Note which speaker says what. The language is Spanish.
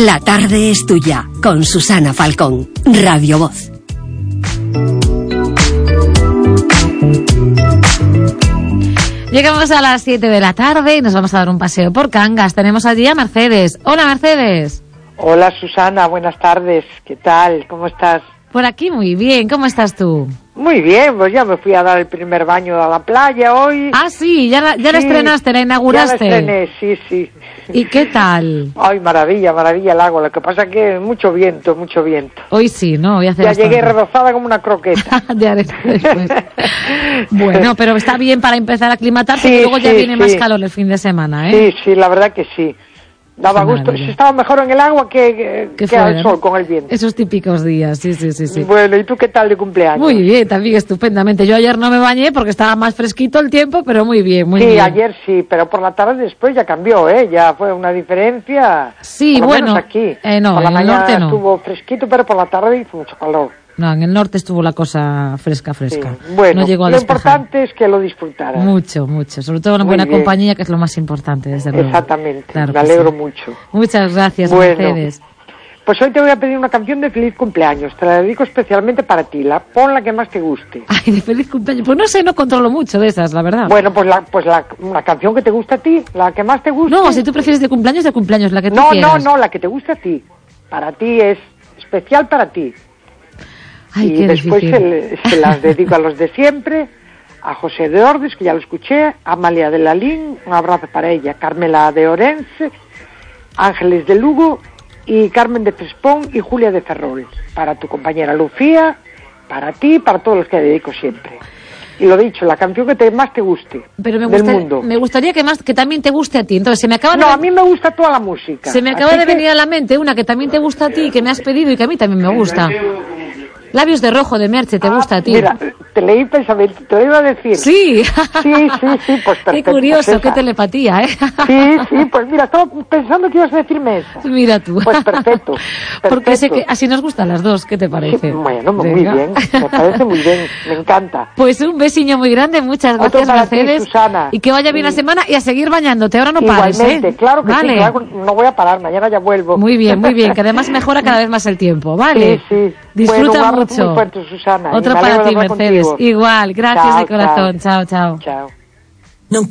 Speaker 1: La tarde es tuya, con Susana Falcón, Radio Voz.
Speaker 2: Llegamos a las 7 de la tarde y nos vamos a dar un paseo por Cangas. Tenemos allí a Mercedes. Hola, Mercedes.
Speaker 3: Hola, Susana, buenas tardes. ¿Qué tal? ¿Cómo estás?
Speaker 2: Por aquí muy bien. ¿Cómo estás tú?
Speaker 3: Muy bien, pues ya me fui a dar el primer baño a la playa hoy.
Speaker 2: Ah, sí, ya la estrenaste, la inauguraste.
Speaker 3: Ya la estrené, sí.
Speaker 2: ¿Y qué tal?
Speaker 3: Ay, maravilla el agua. Lo que pasa es que mucho viento.
Speaker 2: Hoy sí, ¿no? Hoy hace
Speaker 3: ya
Speaker 2: bastante.
Speaker 3: llegué rebozada como una croqueta.
Speaker 2: Ya después. Bueno, pero está bien para empezar a aclimatar, porque luego ya viene más calor el fin de semana, ¿eh?
Speaker 3: Sí, la verdad que sí. Daba gusto, se estaba mejor en el agua que al sol con el viento.
Speaker 2: Esos típicos días, sí.
Speaker 3: Bueno, ¿y tú qué tal de cumpleaños?
Speaker 2: Muy bien, también estupendamente. Yo ayer no me bañé porque estaba más fresquito el tiempo, pero muy bien, muy bien.
Speaker 3: Sí, ayer sí, pero por la tarde después ya cambió, ya fue una diferencia.
Speaker 2: Sí,
Speaker 3: por lo
Speaker 2: bueno,
Speaker 3: menos aquí.
Speaker 2: No,
Speaker 3: por la
Speaker 2: en
Speaker 3: mañana
Speaker 2: el norte no.
Speaker 3: Estuvo fresquito, pero por la tarde hizo mucho calor.
Speaker 2: No, en el norte estuvo la cosa fresca.
Speaker 3: Sí. Bueno,
Speaker 2: no llegó a
Speaker 3: lo
Speaker 2: despejar.
Speaker 3: importante es que lo disfrutaras.
Speaker 2: Mucho. Sobre todo una buena compañía, que es lo más importante, desde luego.
Speaker 3: Exactamente,
Speaker 2: claro,
Speaker 3: me alegro mucho.
Speaker 2: Muchas gracias,
Speaker 3: bueno,
Speaker 2: Mercedes.
Speaker 3: Pues hoy te voy a pedir una canción de feliz cumpleaños. Te la dedico especialmente para ti. Pon la que más te guste.
Speaker 2: Ay, de feliz cumpleaños. Pues no sé, no controlo mucho de esas, la verdad.
Speaker 3: Bueno, una canción que te guste a ti, la que más te guste.
Speaker 2: No, si tú prefieres de cumpleaños, la que tú quieras.
Speaker 3: No, la que te guste a ti. Para ti es especial para ti.
Speaker 2: Ay,
Speaker 3: y después se las dedico a los de siempre, a José de Ordes, que ya lo escuché, a Amalia de Lalín, un abrazo para ella, Carmela de Orense, Ángeles de Lugo y Carmen de Prespón y Julia de Ferrol. Para tu compañera Lucía, para ti, para todos los que dedico siempre. Y lo dicho, la canción que más te guste.
Speaker 2: Pero
Speaker 3: del mundo.
Speaker 2: Me gustaría que también te guste a ti. Entonces,
Speaker 3: a mí me gusta toda la música.
Speaker 2: Se me acaba de venir a la mente una que también te gusta a ti, que me has pedido y que a mí también me gusta. Labios de rojo de Merche, ¿te gusta a ti?
Speaker 3: Mira, te leí pensamiento, te lo iba a decir.
Speaker 2: Sí.
Speaker 3: Sí, pues perfecto.
Speaker 2: Qué curioso,
Speaker 3: pues
Speaker 2: qué telepatía, ¿eh?
Speaker 3: Sí, pues mira, estaba pensando que ibas a decirme eso.
Speaker 2: Mira tú.
Speaker 3: Pues perfecto.
Speaker 2: Porque sé que así nos gustan las dos, ¿qué te parece?
Speaker 3: Sí, bueno, muy bien, me parece muy bien, me encanta.
Speaker 2: Pues un besiño muy grande, muchas gracias, Mercedes.
Speaker 3: Ti, Susana.
Speaker 2: Y que vaya bien la semana y a seguir bañándote, ahora no pares,
Speaker 3: Igualmente, claro que
Speaker 2: vale.
Speaker 3: Sí, no voy a parar, mañana ya vuelvo.
Speaker 2: Muy bien, que además mejora cada vez más el tiempo, ¿vale?
Speaker 3: Sí.
Speaker 2: Disfruta
Speaker 3: bueno,
Speaker 2: mucho.
Speaker 3: Muy fuerte, Susana.
Speaker 2: Otra para ti, Mercedes.
Speaker 3: Contigo.
Speaker 2: Igual, gracias de corazón. Chao.
Speaker 3: Chao.